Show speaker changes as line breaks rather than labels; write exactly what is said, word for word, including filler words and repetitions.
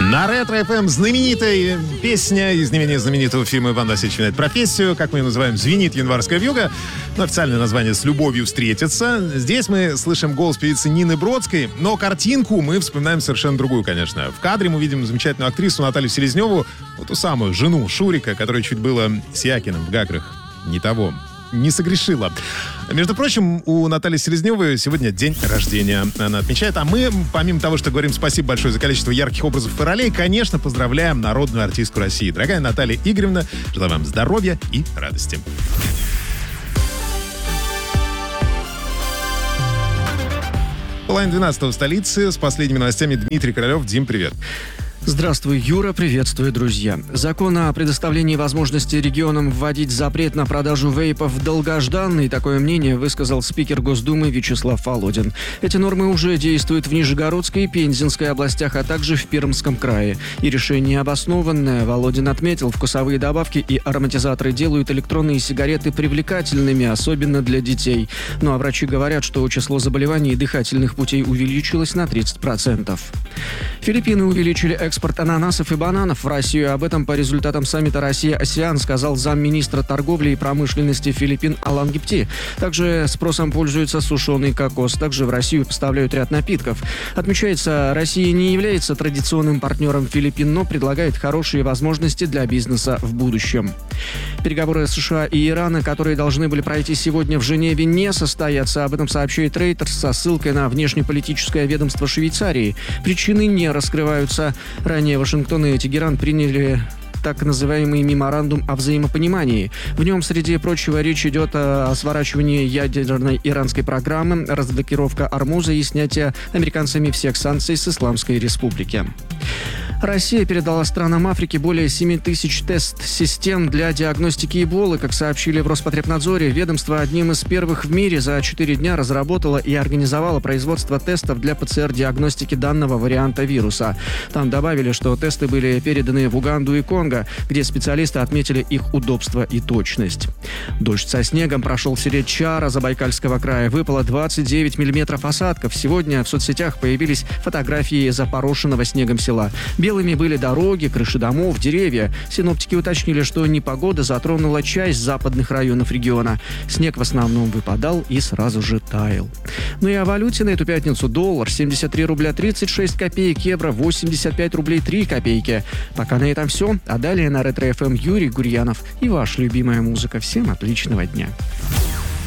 На Ретро-эф эм знаменитая песня из не менее знаменитого фильма «Иван Васильевич меняет профессию». Как мы ее называем, «Звенит январская вьюга». Ну, официальное название «С любовью встретиться». Здесь мы слышим голос певицы Нины Бродской, но картинку мы вспоминаем совершенно другую, конечно. В кадре мы видим замечательную актрису Наталью Селезневу, вот ту самую жену Шурика, которая чуть было с Якиным в «Гаграх» не того не согрешила. Между прочим, у Натальи Селезневой сегодня день рождения. Она отмечает. А мы, помимо того, что говорим спасибо большое за количество ярких образов и ролей, конечно, поздравляем народную артистку России. Дорогая Наталья Игоревна, желаю вам здоровья и радости. Половина двенадцатого в столице. С последними новостями Дмитрий Королев. Дим, привет.
Здравствуй, Юра, приветствую, друзья. Закон о предоставлении возможности регионам вводить запрет на продажу вейпов долгожданный. Такое мнение высказал спикер Госдумы Вячеслав Володин. Эти нормы уже действуют в Нижегородской и Пензенской областях, а также в Пермском крае. И решение обоснованное. Володин отметил, вкусовые добавки и ароматизаторы делают электронные сигареты привлекательными, особенно для детей. Ну а врачи говорят, что число заболеваний дыхательных путей увеличилось на тридцать процентов. Филиппины увеличили экспорт ананасов и бананов в Россию. Об этом по результатам саммита «Россия-АСЕАН» сказал замминистра торговли и промышленности Филиппин Алан Гипти. Также спросом пользуется сушеный кокос. Также в Россию поставляют ряд напитков. Отмечается, Россия не является традиционным партнером Филиппин, но предлагает хорошие возможности для бизнеса в будущем. Переговоры США и Ирана, которые должны были пройти сегодня в Женеве, не состоятся. Об этом сообщает Reuters со ссылкой на внешнеполитическое ведомство Швейцарии. Причины не раскрываются. Ранее Вашингтон и Тегеран приняли так называемый меморандум о взаимопонимании. В нем, среди прочего, речь идет о сворачивании ядерной иранской программы, разблокировка Ормуза и снятие американцами всех санкций с Исламской Республики. Россия передала странам Африки более семь тысяч тест-систем для диагностики Эболы. Как сообщили в Роспотребнадзоре, ведомство одним из первых в мире за четыре дня разработало и организовало производство тестов для ПЦР-диагностики данного варианта вируса. Там добавили, что тесты были переданы в Уганду и Конго, где специалисты отметили их удобство и точность. Дождь со снегом прошел в селе Чара Забайкальского края. Выпало двадцать девять миллиметров осадков. Сегодня в соцсетях появились фотографии запорошенного снегом села. Белыми были дороги, крыши домов, деревья. Синоптики уточнили, что непогода затронула часть западных районов региона. Снег в основном выпадал и сразу же таял. Ну и о валюте на эту пятницу: доллар семьдесят три рубля тридцать шесть копеек, евро восемьдесят пять рублей три копейки. Пока на этом все. А далее на Ретро-эф эм Юрий Гурьянов и ваша любимая музыка. Всем отличного дня.